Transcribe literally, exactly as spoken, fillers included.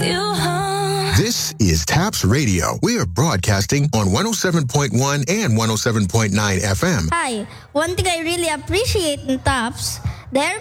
This is TAPS Radio. We are broadcasting on one oh seven point one and one oh seven point nine F M. Hi, one thing I really appreciate in TAPS, their